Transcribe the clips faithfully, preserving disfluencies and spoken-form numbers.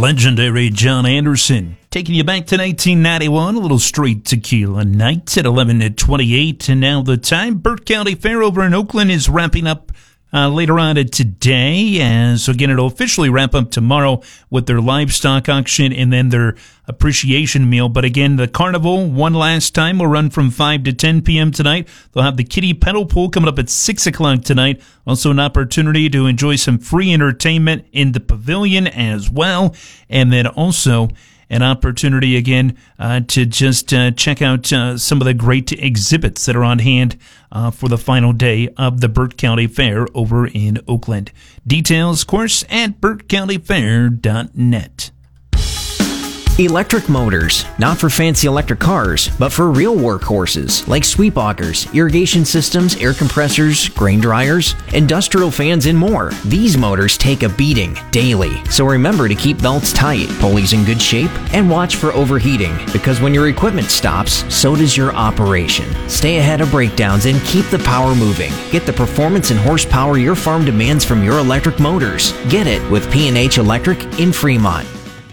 legendary John Anderson, taking you back to nineteen ninety-one, a little straight tequila night at eleven twenty-eight. And now the time, Burt County Fair over in Oakland is wrapping up uh, later on today. And so again, it'll officially wrap up tomorrow with their livestock auction and then their appreciation meal. But again, the carnival, one last time, will run from five to ten p.m. tonight. They'll have the kiddie pedal pool coming up at six o'clock tonight. Also an opportunity to enjoy some free entertainment in the pavilion as well. And then also an opportunity again uh, to just uh, check out uh, some of the great exhibits that are on hand uh, for the final day of the Burt County Fair over in Oakland. Details, of course, at burt county fair dot net. Electric motors, not for fancy electric cars, but for real workhorses like sweep augers, irrigation systems, air compressors, grain dryers, industrial fans, and more. These motors take a beating daily, so remember to keep belts tight, pulleys in good shape, and watch for overheating, because when your equipment stops, so does your operation. Stay ahead of breakdowns and keep the power moving. Get the performance and horsepower your farm demands from your electric motors. Get it with P and H Electric in Fremont.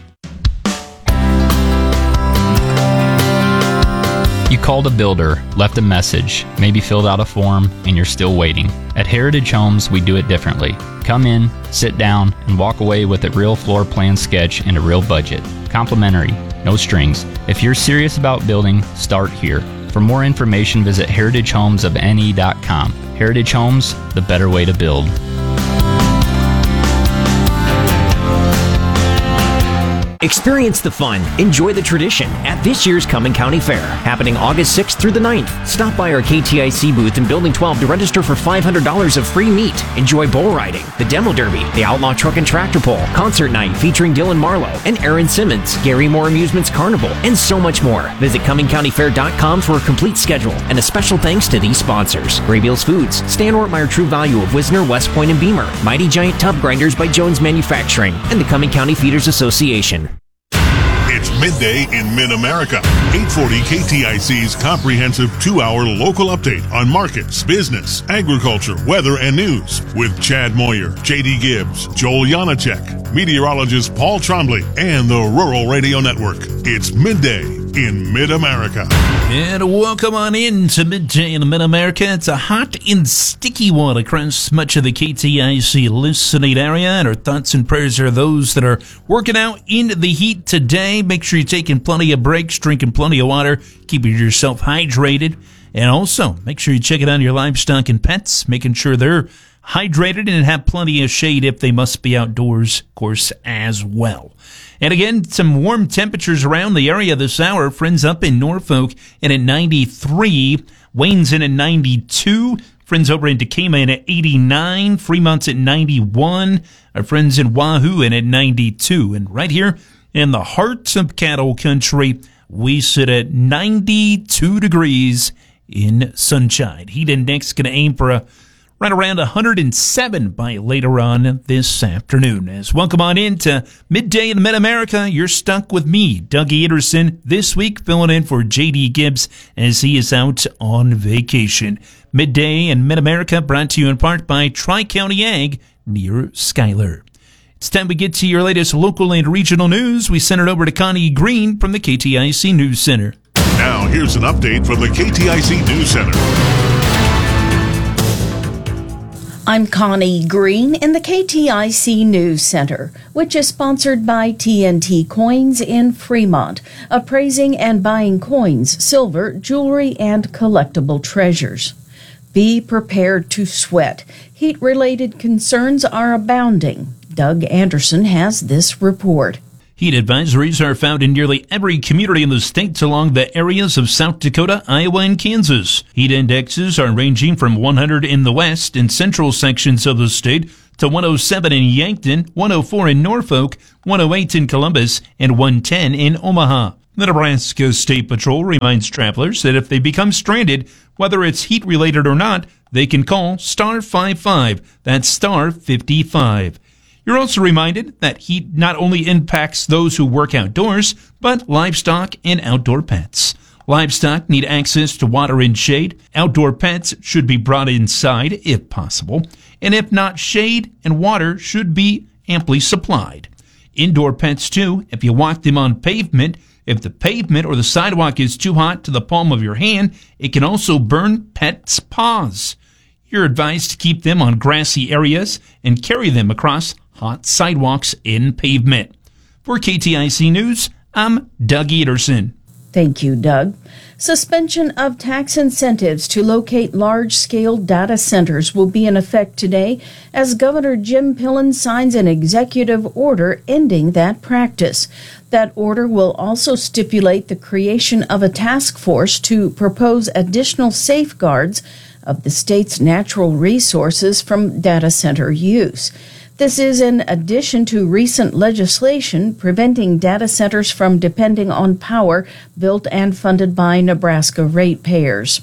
You called a builder, left a message, maybe filled out a form, and you're still waiting. At Heritage Homes, we do it differently. Come in, sit down, and walk away with a real floor plan sketch and a real budget. Complimentary, no strings. If you're serious about building, start here. For more information, visit heritage homes of n e dot com. Heritage Homes, the better way to build. Experience the fun, enjoy the tradition at this year's Cumming County Fair, happening August sixth through the ninth. Stop by our K T I C booth in Building twelve to register for five hundred dollars of free meat. Enjoy bull riding, the demo derby, the outlaw truck and tractor pull, concert night featuring Dylan Marlowe and Aaron Simmons, Gary Moore Amusements Carnival, and so much more. Visit cumming county fair dot com for a complete schedule, and a special thanks to these sponsors: Graybeals Foods, Stan Ortmeyer True Value of Wisner, West Point, and Beamer, Mighty Giant Tub Grinders by Jones Manufacturing, and the Cumming County Feeders Association. It's midday in Mid-America. eight forty K T I C's comprehensive two-hour local update on markets, business, agriculture, weather, and news with Chad Moyer, J D Gibbs, Joel Janacek, meteorologist Paul Trombley, and the Rural Radio Network. It's midday in Mid-America. And welcome on in to Midday in Mid-America. It's a hot and sticky one across much of the K T I C listening area, and our thoughts and prayers are those that are working out in the heat today. Make sure you're taking plenty of breaks, drinking plenty of water, keeping yourself hydrated, and also make sure you check it on your livestock and pets, making sure they're hydrated and have plenty of shade if they must be outdoors, of course, as well. And again, some warm temperatures around the area this hour. Friends up in Norfolk and at ninety-three. Wayne's in at ninety-two. Friends over in Decatur at eighty-nine. Fremont's at ninety-one. Our friends in Wahoo in at ninety-two. And right here in the heart of cattle country, we sit at ninety-two degrees in sunshine. Heat index going to aim for a right around one hundred seven by later on this afternoon. As welcome on into Midday in Mid-America. You're stuck with me, Dougie Anderson, this week filling in for J D Gibbs as he is out on vacation. Midday in Mid-America brought to you in part by Tri-County Ag near Schuyler. It's time we get to your latest local and regional news. We send it over to Connie Green from the K T I C News Center. Now here's an update from the K T I C News Center. I'm Connie Green in the K T I C News Center, which is sponsored by T N T Coins in Fremont, appraising and buying coins, silver, jewelry, and collectible treasures. Be prepared to sweat. Heat-related concerns are abounding. Doug Anderson has this report. Heat advisories are found in nearly every community in the states along the areas of South Dakota, Iowa, and Kansas. Heat indexes are ranging from one hundred in the west and central sections of the state to one oh seven in Yankton, one oh four in Norfolk, one oh eight in Columbus, and one ten in Omaha. The Nebraska State Patrol reminds travelers that if they become stranded, whether it's heat-related or not, they can call star five five. That's star fifty-five. You're also reminded that heat not only impacts those who work outdoors, but livestock and outdoor pets. Livestock need access to water and shade. Outdoor pets should be brought inside if possible. And if not, shade and water should be amply supplied. Indoor pets, too, if you walk them on pavement. If the pavement or the sidewalk is too hot to the palm of your hand, it can also burn pets' paws. You're advised to keep them on grassy areas and carry them across hot sidewalks in pavement. For K T I C News, I'm Doug Ederson. Thank you, Doug. Suspension of tax incentives to locate large-scale data centers will be in effect today as Governor Jim Pillen signs an executive order ending that practice. That order will also stipulate the creation of a task force to propose additional safeguards of the state's natural resources from data center use. This is in addition to recent legislation preventing data centers from depending on power built and funded by Nebraska ratepayers.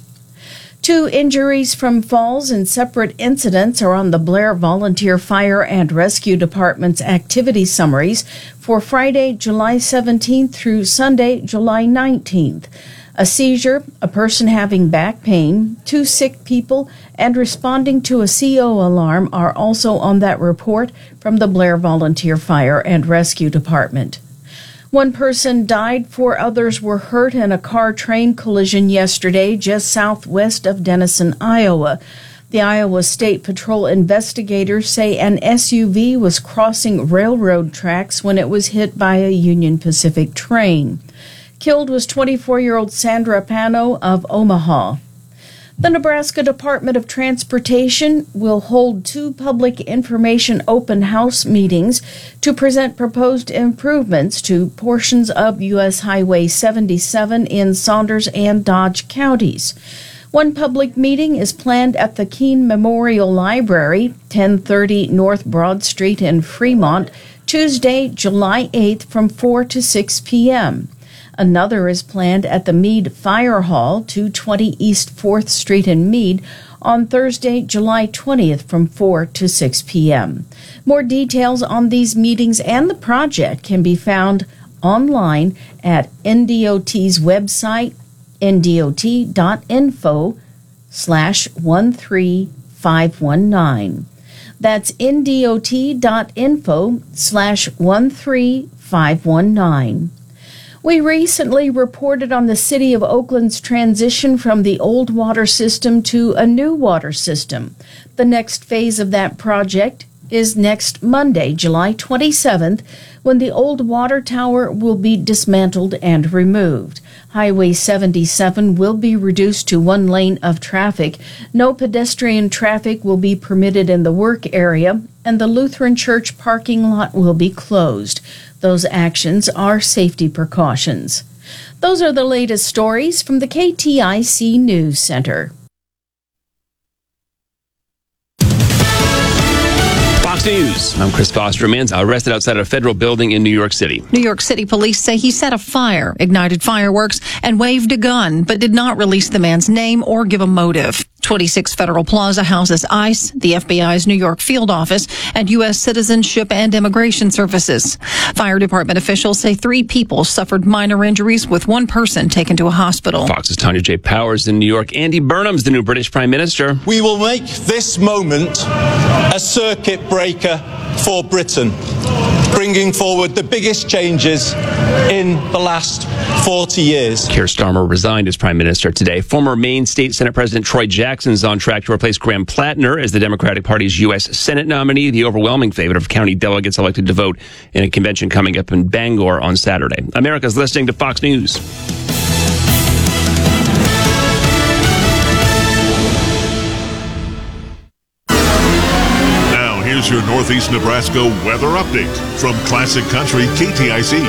Two injuries from falls in separate incidents are on the Blair Volunteer Fire and Rescue Department's activity summaries for Friday, July seventeenth through Sunday, July nineteenth. A seizure, a person having back pain, two sick people, and responding to a C O alarm are also on that report from the Blair Volunteer Fire and Rescue Department. One person died, four others were hurt in a car-train collision yesterday just southwest of Denison, Iowa. The Iowa State Patrol investigators say an S U V was crossing railroad tracks when it was hit by a Union Pacific train. Killed was twenty-four-year-old Sandra Pano of Omaha. The Nebraska Department of Transportation will hold two public information open house meetings to present proposed improvements to portions of U S Highway seventy-seven in Saunders and Dodge counties. One public meeting is planned at the Keene Memorial Library, ten thirty North Broad Street in Fremont, Tuesday, July eighth from four to six p.m. Another is planned at the Meade Fire Hall, two twenty East fourth Street in Meade, on Thursday, July twentieth from four to six p.m. More details on these meetings and the project can be found online at N D O T's website, N D O T dot info slash one three five one nine. That's N D O T dot info slash one three five one nine. We recently reported on the City of Oakland's transition from the old water system to a new water system. The next phase of that project is next Monday, July twenty-seventh, when the old water tower will be dismantled and removed. Highway seventy-seven will be reduced to one lane of traffic. No pedestrian traffic will be permitted in the work area, and the Lutheran Church parking lot will be closed. Those actions are safety precautions. Those are the latest stories from the K T I C News Center. Fox News. I'm Chris Foster. A man's arrested outside a federal building in New York City. New York City police say he set a fire, ignited fireworks, and waved a gun, but did not release the man's name or give a motive. twenty-six Federal Plaza houses ICE, the F B I's New York field office, and U S Citizenship and Immigration Services. Fire department officials say three people suffered minor injuries, with one person taken to a hospital. Fox's Tanya J. Powers in New York. Andy Burnham's the new British Prime Minister. We will make this moment a circuit breaker for Britain, bringing forward the biggest changes in the last forty years. Keir Starmer resigned as Prime Minister today. Former Maine State Senate President Troy Jackson is on track to replace Graham Plattner as the Democratic Party's U S Senate nominee, the overwhelming favorite of county delegates elected to vote in a convention coming up in Bangor on Saturday. America's listening to Fox News. Now, here's your Northeast Nebraska weather update from Classic Country K T I C.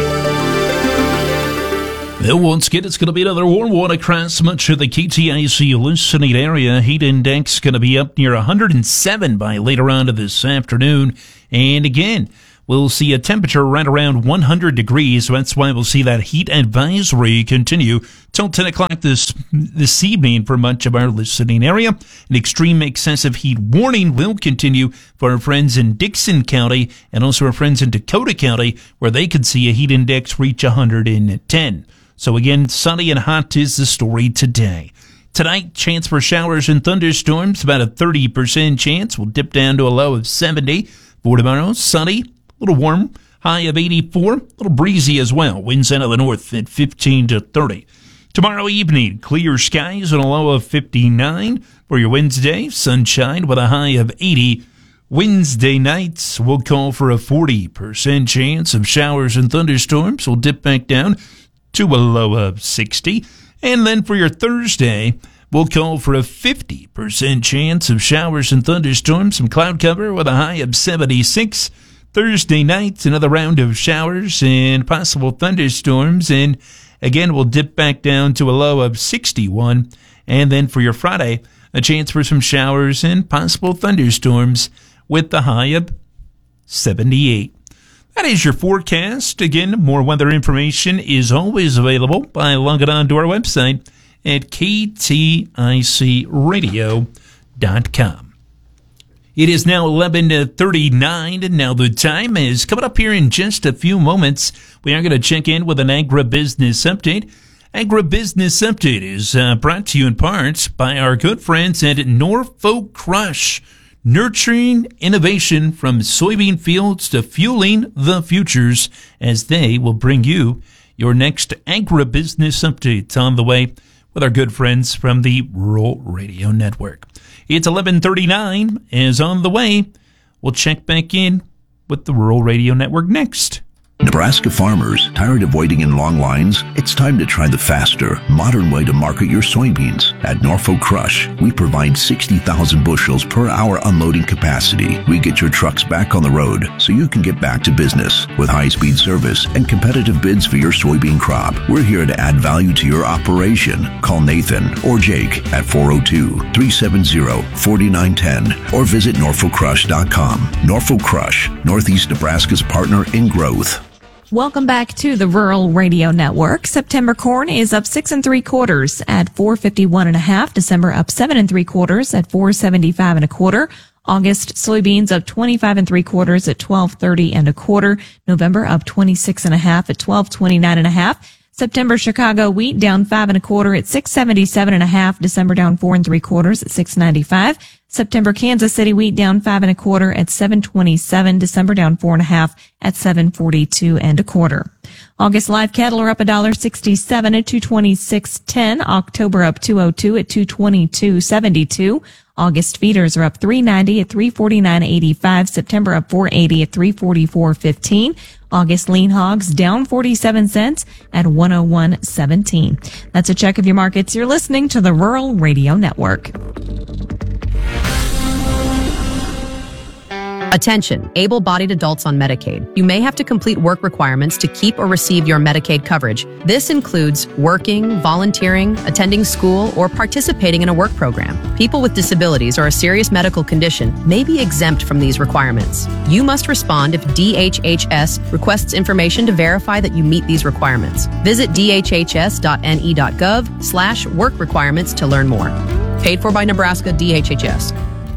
Well, once again, it's going to be another warm one across much of the K T I C listening area. Heat index going to be up near one hundred seven by later on this afternoon. And again, we'll see a temperature right around one hundred degrees. So that's why we'll see that heat advisory continue till ten o'clock this this evening for much of our listening area. An extreme excessive heat warning will continue for our friends in Dixon County and also our friends in Dakota County, where they could see a heat index reach one hundred ten. So again, sunny and hot is the story today. Tonight, chance for showers and thunderstorms, about a thirty percent chance. We'll dip down to a low of seventy. For tomorrow, sunny, a little warm, high of eighty-four. A little breezy as well. Winds out of the north at fifteen to thirty. Tomorrow evening, clear skies and a low of fifty-nine. For your Wednesday, sunshine with a high of eighty. Wednesday nights will call for a forty percent chance of showers and thunderstorms. We'll dip back down to a low of sixty. And then for your Thursday, we'll call for a fifty percent chance of showers and thunderstorms. Some cloud cover with a high of seventy-six. Thursday night, another round of showers and possible thunderstorms. And again, we'll dip back down to a low of sixty-one. And then for your Friday, a chance for some showers and possible thunderstorms with the high of seventy-eight. That is your forecast. Again, more weather information is always available by logging on to our website at K T I C radio dot com. It is now eleven thirty-nine, and now the time is coming up here in just a few moments. We are going to check in with an agribusiness update. Agribusiness Update is uh, brought to you in part by our good friends at Norfolk Crush, nurturing innovation from soybean fields to fueling the futures, as they will bring you your next agribusiness update on the way with our good friends from the Rural Radio Network. It's eleven thirty-nine, as on the way, we'll check back in with the Rural Radio Network next. Nebraska farmers, tired of waiting in long lines? It's time to try the faster, modern way to market your soybeans. At Norfolk Crush, we provide sixty thousand bushels per hour unloading capacity. We get your trucks back on the road so you can get back to business with high-speed service and competitive bids for your soybean crop. We're here to add value to your operation. Call Nathan or Jake at four oh two, three seven zero, four nine one zero or visit norfolk crush dot com. Norfolk Crush, Northeast Nebraska's partner in growth. Welcome back to the Rural Radio Network. September corn is up six and three quarters at four fifty-one and a half. December up seven and three quarters at four seventy-five and a quarter. August soybeans up twenty-five and three quarters at twelve thirty and a quarter. November up twenty-six and a half at twelve twenty-nine and a half. September Chicago wheat down five and a quarter at six seventy-seven and a half. December down four and three quarters at six ninety-five. September Kansas City wheat down five and a quarter at seven twenty-seven. December down four and a half at seven forty-two and a quarter. August live cattle are up a dollar sixty-seven at two twenty-six ten. October up two oh two at two twenty-two seventy-two. August feeders are up three ninety at three forty-nine eighty-five. September up four eighty at three forty-four fifteen. August lean hogs down forty-seven cents at one oh one seventeen. That's a check of your markets. You're listening to the Rural Radio Network. Attention, able-bodied adults on Medicaid. You may have to complete work requirements to keep or receive your Medicaid coverage. This includes working, volunteering, attending school, or participating in a work program. People with disabilities or a serious medical condition may be exempt from these requirements. You must respond if D H H S requests information to verify that you meet these requirements. Visit d h h s dot n e dot gov slash work requirements to learn more. Paid for by Nebraska D H H S.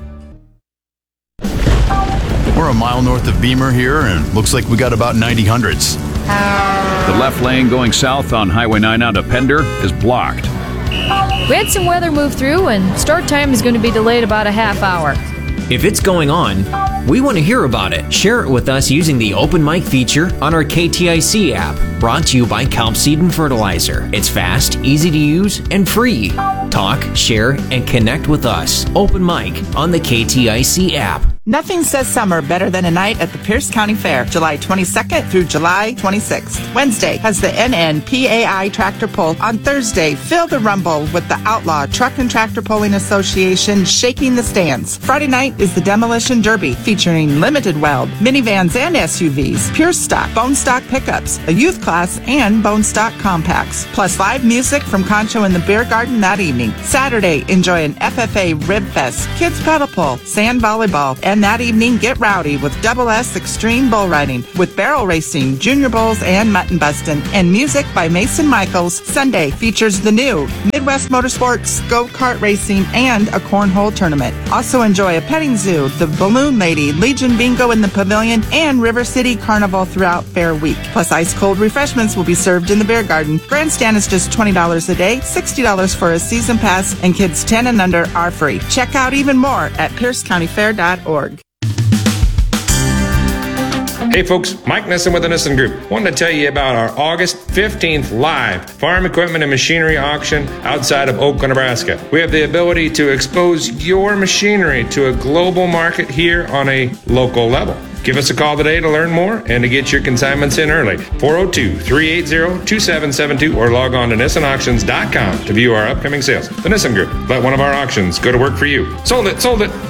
We're a mile north of Beamer here, and looks like we got about ninety hundreds. The left lane going south on Highway nine out of Pender is blocked. We had some weather move through, and start time is going to be delayed about a half hour. If it's going on, we want to hear about it. Share it with us using the Open Mic feature on our K T I C app. Brought to you by Kelp Seed and Fertilizer. It's fast, easy to use, and free. Talk, share, and connect with us. Open Mic on the K T I C app. Nothing says summer better than a night at the Pierce County Fair, July twenty-second through July twenty-sixth. Wednesday has the N N P A I Tractor Pull. On Thursday, feel the rumble with the Outlaw Truck and Tractor Pulling Association shaking the stands. Friday night is the Demolition Derby, featuring limited weld, minivans and S U Vs, pure stock, bone stock pickups, a youth class, and bone stock compacts. Plus live music from Concho in the Beer Garden that evening. Saturday, enjoy an F F A Rib Fest, kids paddle pull, sand volleyball, and that evening, get rowdy with Double S Extreme Bull Riding with barrel racing, junior bulls, and mutton bustin'. And music by Mason Michaels. Sunday features the new Midwest Motorsports, go-kart racing, and a cornhole tournament. Also enjoy a petting zoo, the Balloon Lady, Legion Bingo in the Pavilion, and River City Carnival throughout Fair Week. Plus ice-cold refreshments will be served in the Beer Garden. Grandstand is just twenty dollars a day, sixty dollars for a season pass, and kids ten and under are free. Check out even more at pierce county fair dot org. Hey folks, Mike Nissen with the Nissen Group. Wanted to tell you about our August fifteenth live farm equipment and machinery auction outside of Oakland, Nebraska. We have the ability to expose your machinery to a global market here on a local level. Give us a call today to learn more and to get your consignments in early. four oh two, three eight zero, two seven seven two or log on to Nissen Auctions dot com to view our upcoming sales. The Nissen Group. Let one of our auctions go to work for you. Sold it, sold it.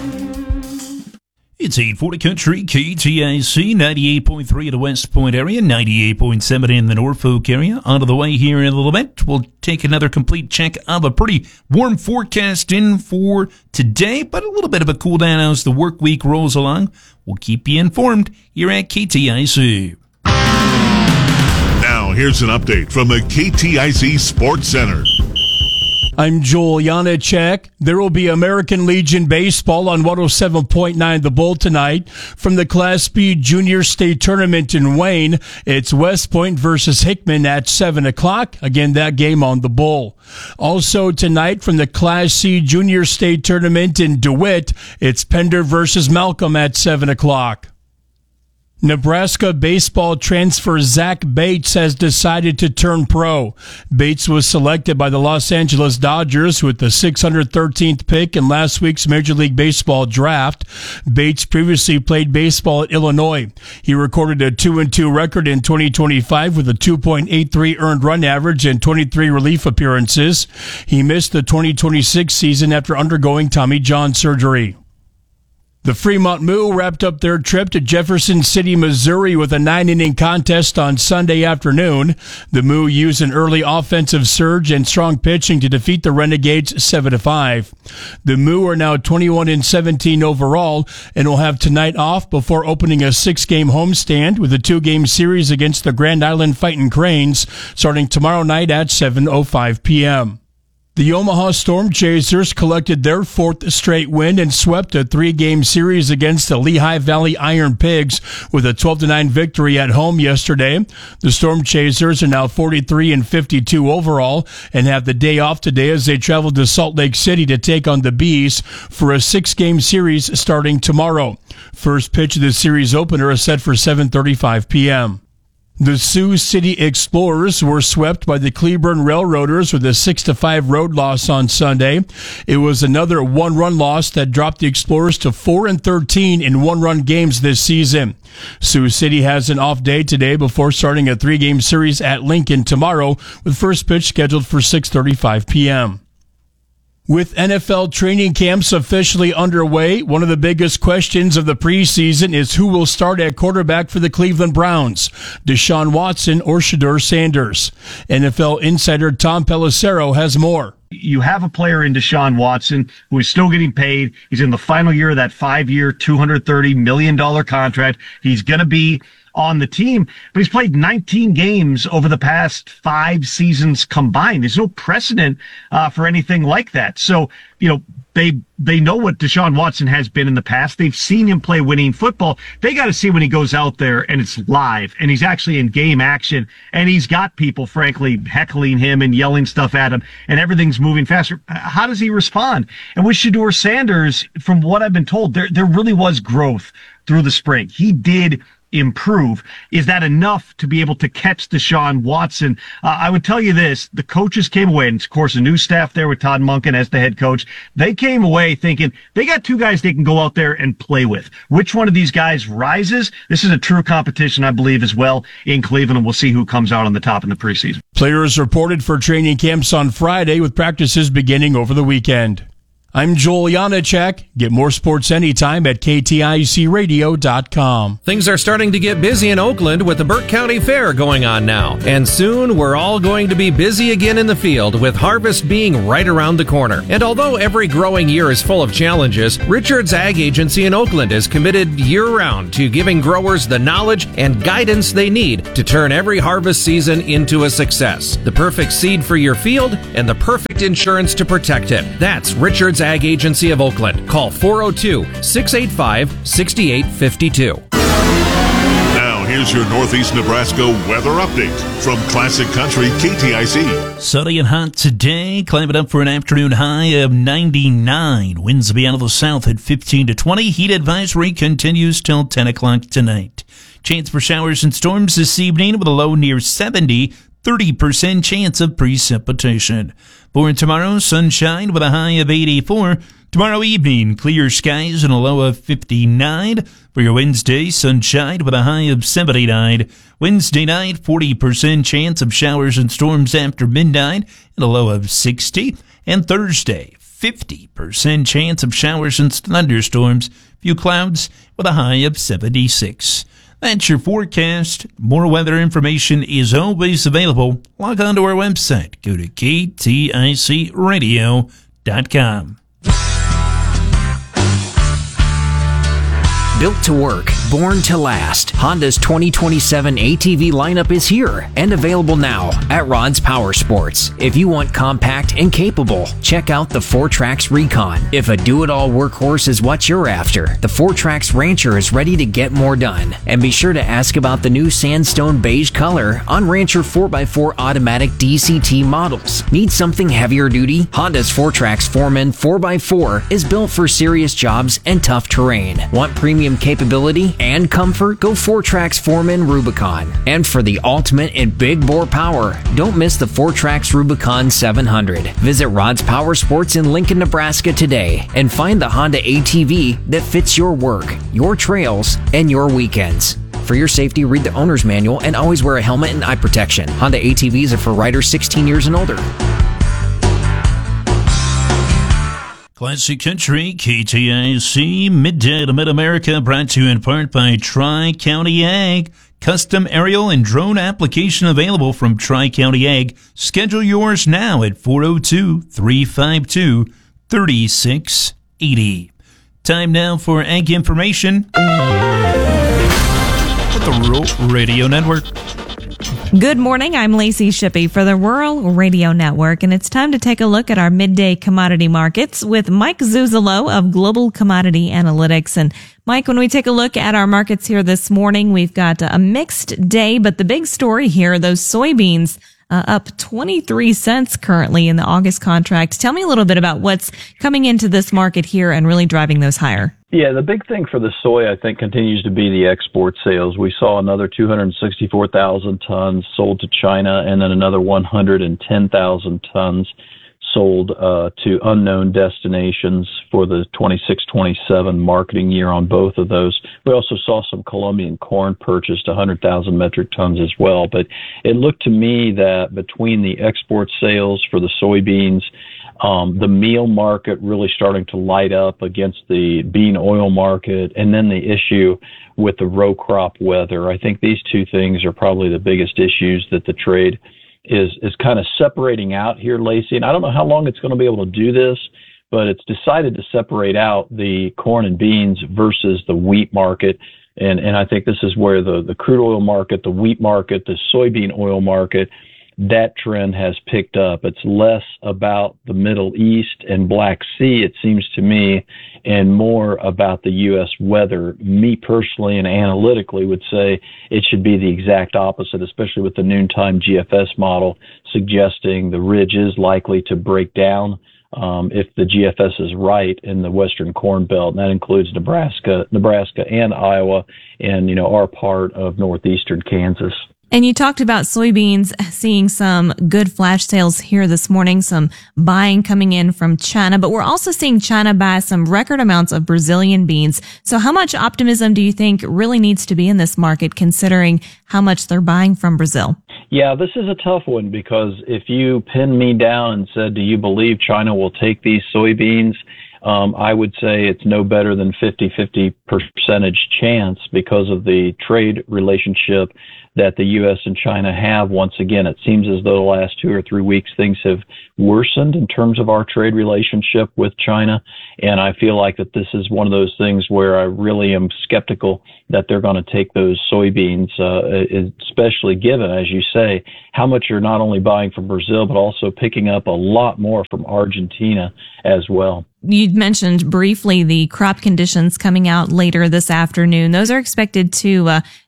It's eight forty Country, K T I C, ninety-eight point three in the West Point area, ninety-eight point seven in the Norfolk area. On the way here in a little bit, we'll take another complete check of a pretty warm forecast in for today, but a little bit of a cool down as the work week rolls along. We'll keep you informed here at K T I C. Now, here's an update from the K T I C Sports Center. I'm Joel Janacek. There will be American Legion Baseball on one oh seven point nine The Bull tonight. From the Class B Junior State Tournament in Wayne, it's West Point versus Hickman at seven o'clock. Again, that game on The Bull. Also tonight from the Class C Junior State Tournament in DeWitt, it's Pender versus Malcolm at seven o'clock. Nebraska baseball transfer Zach Bates has decided to turn pro. Bates was selected by the Los Angeles Dodgers with the six hundred thirteenth pick in last week's Major League Baseball draft. Bates previously played baseball at Illinois. He recorded a two and two record in twenty twenty-five with a two point eight three earned run average and twenty-three relief appearances. He missed the twenty twenty-six season after undergoing Tommy John surgery. The Fremont Moo wrapped up their trip to Jefferson City, Missouri with a nine-inning contest on Sunday afternoon. The Moo used an early offensive surge and strong pitching to defeat the Renegades seven to five. The Moo are now twenty-one and seventeen overall and will have tonight off before opening a six-game homestand with a two-game series against the Grand Island Fightin' Cranes starting tomorrow night at seven oh five p.m. The Omaha Storm Chasers collected their fourth straight win and swept a three-game series against the Lehigh Valley Iron Pigs with a twelve to nine victory at home yesterday. The Storm Chasers are now forty-three and fifty-two overall and have the day off today as they travel to Salt Lake City to take on the Bees for a six-game series starting tomorrow. First pitch of the series opener is set for seven thirty-five p.m. The Sioux City Explorers were swept by the Cleburne Railroaders with a six to five road loss on Sunday. It was another one-run loss that dropped the Explorers to four and thirteen in one-run games this season. Sioux City has an off day today before starting a three-game series at Lincoln tomorrow, with first pitch scheduled for six thirty-five p.m. With N F L training camps officially underway, one of the biggest questions of the preseason is who will start at quarterback for the Cleveland Browns, Deshaun Watson or Shedeur Sanders. N F L insider Tom Pelissero has more. You have a player in Deshaun Watson who is still getting paid. He's in the final year of that five-year, two hundred thirty million dollars contract. He's going to be on the team, but he's played nineteen games over the past five seasons combined. There's no precedent uh, for anything like that. So, you know, they they know what Deshaun Watson has been in the past. They've seen him play winning football. They got to see when he goes out there and it's live and he's actually in game action and he's got people, frankly, heckling him and yelling stuff at him and everything's moving faster. How does he respond? And with Shedeur Sanders, from what I've been told, there there really was growth through the spring. He did improve. Is that enough to be able to catch Deshaun Watson? Uh, I would tell you this, the coaches came away, and of course a new staff there with Todd Monken as the head coach, they came away thinking they got two guys they can go out there and play with. Which one of these guys rises? This is a true competition, I believe, as well in Cleveland, and we'll see who comes out on the top in the preseason. Players reported for training camps on Friday with practices beginning over the weekend. I'm Joel Janacek. Get more sports anytime at K T I C radio dot com. Things are starting to get busy in Oakland with the Burke County Fair going on now. And soon we're all going to be busy again in the field with harvest being right around the corner. And although every growing year is full of challenges, Richard's Ag Agency in Oakland is committed year-round to giving growers the knowledge and guidance they need to turn every harvest season into a success. The perfect seed for your field and the perfect insurance to protect it. That's Richard's Ag Agency of Oakland. Call four oh two, six eight five, six eight five two. Now, here's your Northeast Nebraska weather update from Classic Country K T I C. Sunny and hot today, climbing up for an afternoon high of ninety-nine. Winds will be out of the south at fifteen to twenty. Heat advisory continues till ten o'clock tonight. Chance for showers and storms this evening with a low near seventy. thirty percent chance of precipitation. For tomorrow, sunshine with a high of eighty-four. Tomorrow evening, clear skies and a low of fifty-nine. For your Wednesday, sunshine with a high of seventy-nine. Wednesday night, forty percent chance of showers and storms after midnight and a low of sixty. And Thursday, fifty percent chance of showers and thunderstorms. Few clouds with a high of seventy-six. That's your forecast. More weather information is always available. Log on to our website. Go to K T I C radio dot com. Built to work, born to last. Honda's twenty twenty-seven A T V lineup is here and available now at Rod's Power Sports. If you want compact and capable, check out the four Trax Recon. If a do-it-all workhorse is what you're after, the four Trax Rancher is ready to get more done. And be sure to ask about the new sandstone beige color on Rancher four by four automatic D C T models. Need something heavier duty? Honda's four Trax Foreman four by four is built for serious jobs and tough terrain. Want premium capability and comfort? Go four Trax Foreman Rubicon. And for the ultimate in big bore power, don't miss the four Trax Rubicon seven hundred. Visit Rod's Power Sports in Lincoln, Nebraska today and find the Honda A T V that fits your work, your trails, and your weekends. For your safety, read the owner's manual and always wear a helmet and eye protection. Honda A T Vs are for riders sixteen years and older. Classic Country, K T I C, Midday to Mid-America, brought to you in part by Tri-County Ag. Custom aerial and drone application available from Tri-County Ag. Schedule yours now at four oh two, three five two, three six eight oh. Time now for Ag Information with the Rural Radio Network. Good morning, I'm Lacey Shippey for the Rural Radio Network, and it's time to take a look at our midday commodity markets with Mike Zuzolo of Global Commodity Analytics. And Mike, when we take a look at our markets here this morning, we've got a mixed day, but the big story here, those soybeans uh, up twenty-three cents currently in the August contract. Tell me a little bit about what's coming into this market here and really driving those higher. Yeah, the big thing for the soy, I think, continues to be the export sales. We saw another two hundred sixty-four thousand tons sold to China and then another one hundred ten thousand tons sold uh, to unknown destinations for the twenty-six twenty-seven marketing year on both of those. We also saw some Colombian corn purchased, one hundred thousand metric tons as well. But it looked to me that between the export sales for the soybeans, Um, the meal market really starting to light up against the bean oil market, and then the issue with the row crop weather. I think these two things are probably the biggest issues that the trade is is kind of separating out here, Lacey. And I don't know how long it's going to be able to do this, but it's decided to separate out the corn and beans versus the wheat market. And and I think this is where the, the crude oil market, the wheat market, the soybean oil market, that trend has picked up. It's less about the Middle East and Black Sea, it seems to me, and more about the U S weather. Me personally and analytically would say it should be the exact opposite, especially with the noontime G F S model suggesting the ridge is likely to break down um, if the G F S is right in the Western Corn Belt, and that includes Nebraska, Nebraska and Iowa, and you know our part of northeastern Kansas. And you talked about soybeans seeing some good flash sales here this morning, some buying coming in from China, but we're also seeing China buy some record amounts of Brazilian beans. So how much optimism do you think really needs to be in this market considering how much they're buying from Brazil? Yeah, this is a tough one because if you pinned me down and said, do you believe China will take these soybeans? Um, I would say it's no better than fifty-fifty percentage chance because of the trade relationship that the U S and China have. Once again, it seems as though the last two or three weeks things have worsened in terms of our trade relationship with China. And I feel like that this is one of those things where I really am skeptical that they're going to take those soybeans, uh, especially given, as you say, how much you're not only buying from Brazil, but also picking up a lot more from Argentina as well. You mentioned briefly the crop conditions coming out later this afternoon. Those are expected to uh,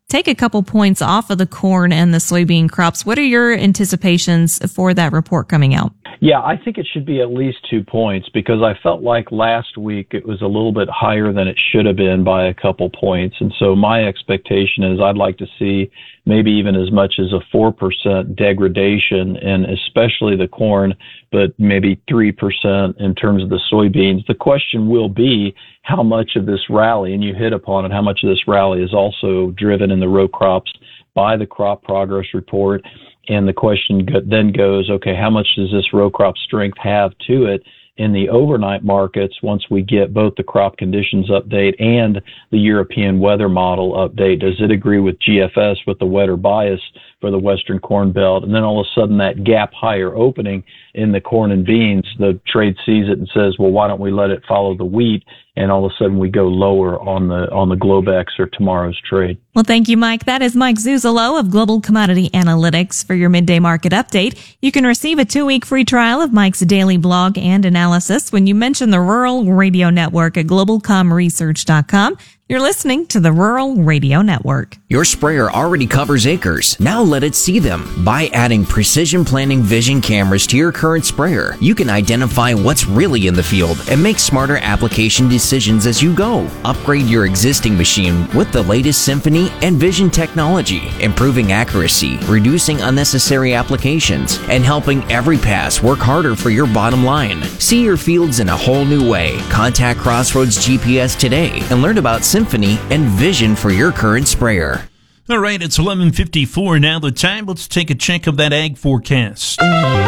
take a couple points off of the corn and the soybean crops. What are your anticipations for that report coming out? Yeah, I think it should be at least two points because I felt like last week it was a little bit higher than it should have been by a couple points. And so my expectation is I'd like to see maybe even as much as a four percent degradation in especially the corn, but maybe three percent in terms of the soybeans. The question will be how much of this rally, and you hit upon it, how much of this rally is also driven in the row crops by the crop progress report. And the question then goes, okay, how much does this row crop strength have to it in the overnight markets once we get both the crop conditions update and the European weather model update? Does it agree with G F S with the wetter bias for the Western Corn Belt? And then all of a sudden that gap higher opening in the corn and beans, the trade sees it and says, well, why don't we let it follow the wheat? And all of a sudden we go lower on the on the Globex or tomorrow's trade. Well, thank you, Mike. That is Mike Zuzolo of Global Commodity Analytics for your midday market update. You can receive a two-week free trial of Mike's daily blog and analysis when you mention the Rural Radio Network at global com research dot com. You're listening to the Rural Radio Network. Your sprayer already covers acres. Now let it see them. By adding Precision Planning Vision cameras to your current sprayer, you can identify what's really in the field and make smarter application decisions as you go. Upgrade your existing machine with the latest Symphony and Vision technology, improving accuracy, reducing unnecessary applications, and helping every pass work harder for your bottom line. See your fields in a whole new way. Contact Crossroads G P S today and learn about Symphony and Vision for your current sprayer. All right, it's eleven fifty-four now. The time. Let's take a check of that ag forecast.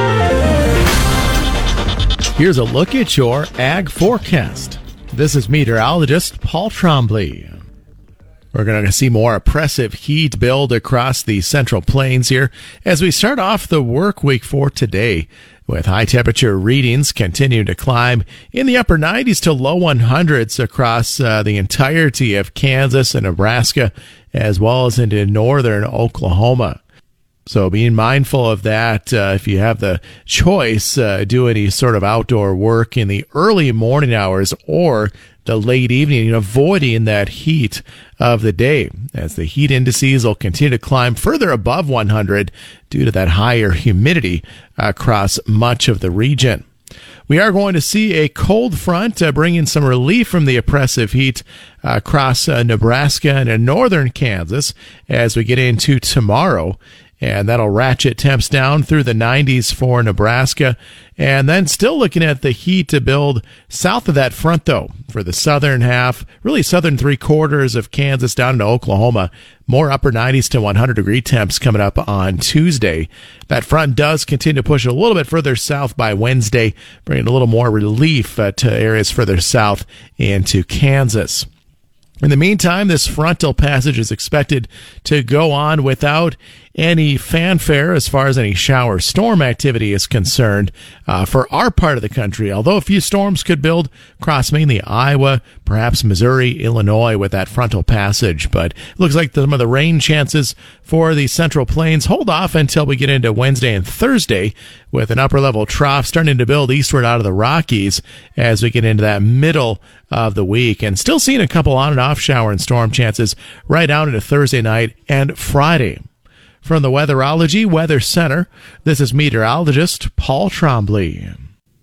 Here's a look at your ag forecast. This is meteorologist Paul Trombley. We're going to see more oppressive heat build across the Central Plains here as we start off the work week for today, with high temperature readings continuing to climb in the upper nineties to low hundreds across uh, the entirety of Kansas and Nebraska, as well as into northern Oklahoma. So being mindful of that, uh, if you have the choice, uh, do any sort of outdoor work in the early morning hours or the late evening, avoiding that heat of the day, as the heat indices will continue to climb further above one hundred due to that higher humidity across much of the region. We are going to see a cold front uh, bringing some relief from the oppressive heat uh, across uh, Nebraska and in northern Kansas as we get into tomorrow. And that'll ratchet temps down through the nineties for Nebraska. And then still looking at the heat to build south of that front, though, for the southern half, really southern three quarters of Kansas down into Oklahoma. More upper nineties to one hundred degree temps coming up on Tuesday. That front does continue to push a little bit further south by Wednesday, bringing a little more relief uh, to areas further south into Kansas. In the meantime, this frontal passage is expected to go on without any fanfare as far as any shower storm activity is concerned uh, for our part of the country, although a few storms could build across mainly Iowa, perhaps Missouri, Illinois with that frontal passage. But it looks like some of the rain chances for the Central Plains hold off until we get into Wednesday and Thursday, with an upper-level trough starting to build eastward out of the Rockies as we get into that middle of the week, and still seeing a couple on and off shower and storm chances right out into Thursday night and Friday. From the Weatherology Weather Center, this is meteorologist Paul Trombley.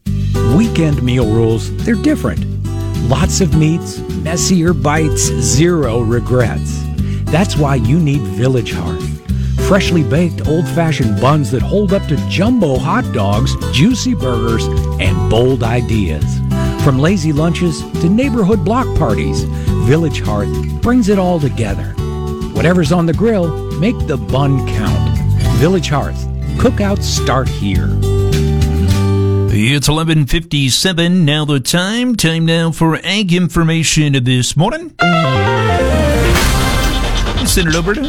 Weekend meal rules, they're different. Lots of meats, messier bites, zero regrets. That's why you need Village Hearth. Freshly baked old-fashioned buns that hold up to jumbo hot dogs, juicy burgers, and bold ideas. From lazy lunches to neighborhood block parties, Village Hearth brings it all together. Whatever's on the grill, make the bun count. Village Hearth. Cookouts start here. It's eleven fifty-seven, now the time. Time now for ag information this morning. Send it over to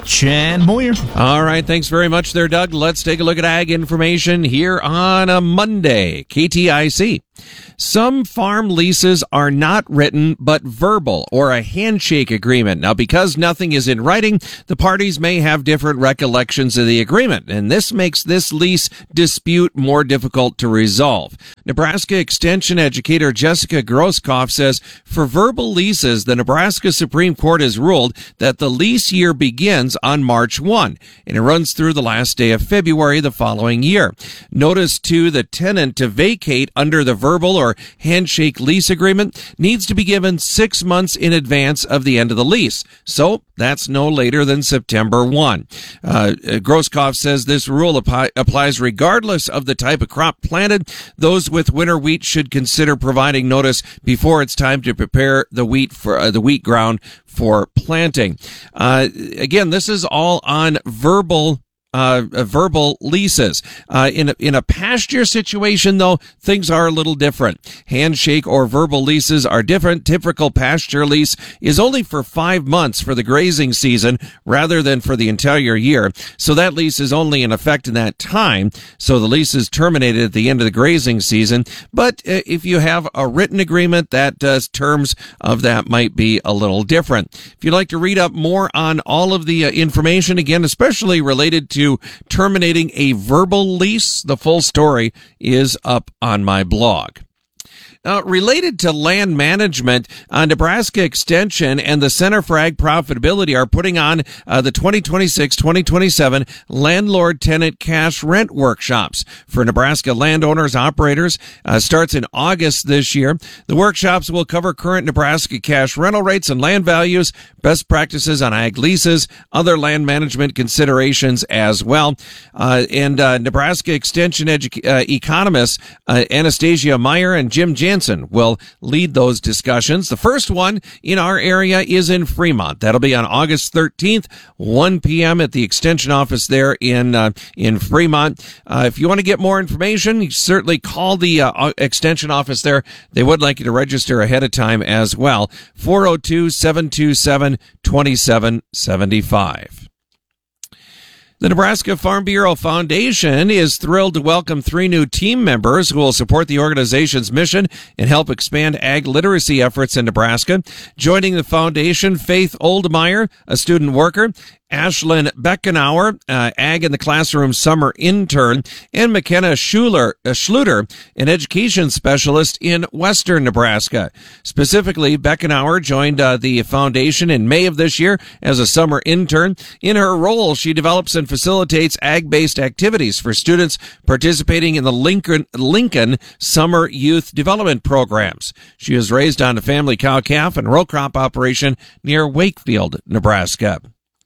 Chad Moyer. All right, thanks very much there, Doug. Let's take a look at ag information here on a Monday. K T I C. Some farm leases are not written, but verbal or a handshake agreement. Now, because nothing is in writing, the parties may have different recollections of the agreement, and this makes this lease dispute more difficult to resolve. Nebraska Extension educator Jessica Groskopf says for verbal leases, the Nebraska Supreme Court has ruled that the lease year begins on March first, and it runs through the last day of February the following year. Notice to the tenant to vacate under the verbal or handshake lease agreement needs to be given six months in advance of the end of the lease. So that's no later than September first. Uh, Groskopf says this rule ap- applies regardless of the type of crop planted. Those with winter wheat should consider providing notice before it's time to prepare the wheat for uh, the wheat ground for planting. Uh, again, this is all on verbal Uh, verbal leases. Uh, in a, in a pasture situation, though, things are a little different. Handshake or verbal leases are different. Typical pasture lease is only for five months for the grazing season rather than for the entire year. So that lease is only in effect in that time. So the lease is terminated at the end of the grazing season. But uh, if you have a written agreement, that does terms of that might be a little different. If you'd like to read up more on all of the uh, information, again, especially related to terminating a verbal lease, the full story is up on my blog. Uh, related to land management, uh, Nebraska Extension and the Center for Ag Profitability are putting on uh, the twenty twenty-six twenty twenty-seven Landlord-Tenant Cash Rent Workshops for Nebraska landowners, operators. Uh, starts in August this year. The workshops will cover current Nebraska cash rental rates and land values, best practices on ag leases, other land management considerations as well. Uh, and uh, Nebraska Extension edu- uh, economists uh, Anastasia Meyer and Jim Jansen will lead those discussions. The first one in our area is in Fremont. That'll be on August thirteenth, one p.m. at the Extension office there in uh, in Fremont. Uh, if you want to get more information, you certainly call the uh, Extension office there. They would like you to register ahead of time as well. four oh two, seven two seven, two seven seven five. The Nebraska Farm Bureau Foundation is thrilled to welcome three new team members who will support the organization's mission and help expand ag literacy efforts in Nebraska. Joining the foundation, Faith Oldmeyer, a student worker, Ashlyn Beckenauer, uh, Ag in the Classroom summer intern, and McKenna Schuler, uh, Schluter, an education specialist in western Nebraska. Specifically, Beckenauer joined uh, the foundation in May of this year as a summer intern. In her role, she develops and facilitates ag-based activities for students participating in the Lincoln, Lincoln Summer Youth Development Programs. She was raised on a family cow-calf and row crop operation near Wakefield, Nebraska.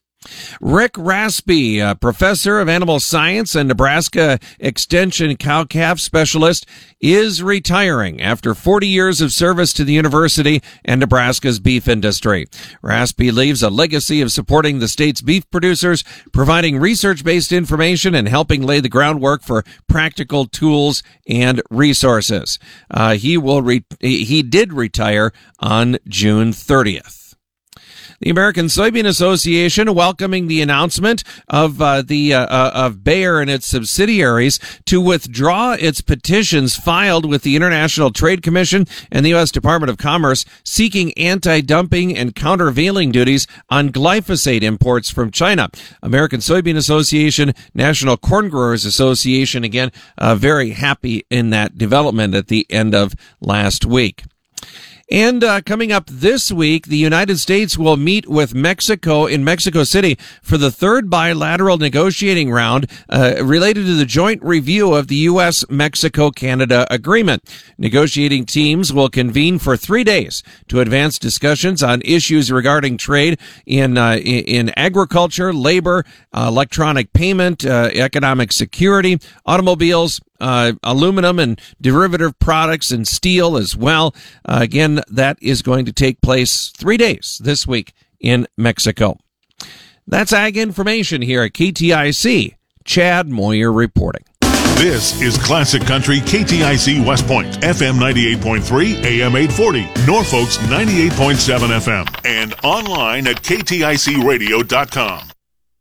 Rick Raspy, a professor of animal science and Nebraska Extension cow-calf specialist, is retiring after forty years of service to the university and Nebraska's beef industry. Raspy leaves a legacy of supporting the state's beef producers, providing research-based information, and helping lay the groundwork for practical tools and resources. Uh, he will re- he did retire on June thirtieth. The American Soybean Association welcoming the announcement of uh, the uh, uh, of Bayer and its subsidiaries to withdraw its petitions filed with the International Trade Commission and the U S Department of Commerce seeking anti-dumping and countervailing duties on glyphosate imports from China. American Soybean Association, National Corn Growers Association, again, uh, very happy in that development at the end of last week. And uh, coming up this week, the United States will meet with Mexico in Mexico City for the third bilateral negotiating round uh, related to the joint review of the U S Mexico Canada agreement. Negotiating teams will convene for three days to advance discussions on issues regarding trade in uh, in agriculture, labor, uh, electronic payment, uh, economic security, automobiles, Uh, aluminum and derivative products and steel as well. Uh, again, that is going to take place three days this week in Mexico. That's Ag Information here at K T I C. Chad Moyer reporting. This is Classic Country K T I C West Point, F M ninety-eight point three, A M eight forty, Norfolk's ninety-eight point seven F M, and online at K T I C radio dot com.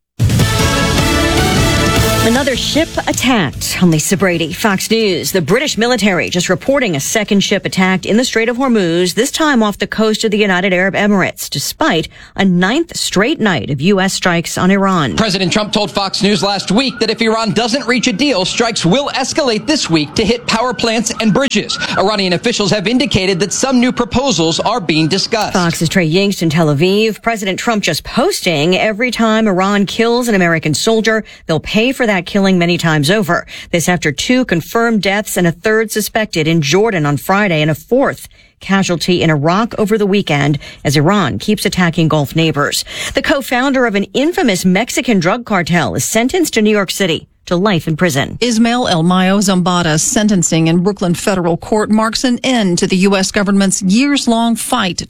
Another ship attacked. I'm Lisa Brady, Fox News. The British military just reporting a second ship attacked in the Strait of Hormuz, this time off the coast of the United Arab Emirates, despite a ninth straight night of U S strikes on Iran. President Trump told Fox News last week that if Iran doesn't reach a deal, strikes will escalate this week to hit power plants and bridges. Iranian officials have indicated that some new proposals are being discussed. Fox's Trey Yingst in Tel Aviv. President Trump just posting every time Iran kills an American soldier, they'll pay for that killing many times over. This after two confirmed deaths and a third suspected in Jordan on Friday and a fourth casualty in Iraq over the weekend as Iran keeps attacking Gulf neighbors. The co-founder of an infamous Mexican drug cartel is sentenced to New York City to life in prison. Ismael El Mayo Zambada's sentencing in Brooklyn federal court marks an end to the U S government's years-long fight